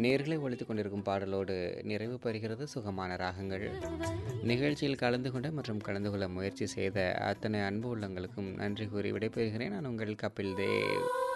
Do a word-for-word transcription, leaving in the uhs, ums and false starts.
நேர்களை ஒலித்துக் கொண்டிருக்கும் பாடலோடு நிறைவு பெறுகிறது சுகமான ராகங்கள். நிகழ்ச்சியில் கலந்து கொண்ட மற்றும் கலந்து கொள்ள முயற்சி செய்த அத்தனை அன்பு உள்ளங்களுக்கும் நன்றி கூறி விடைபெறுகிறேன். நான் உங்கள் கபில் தேவ்.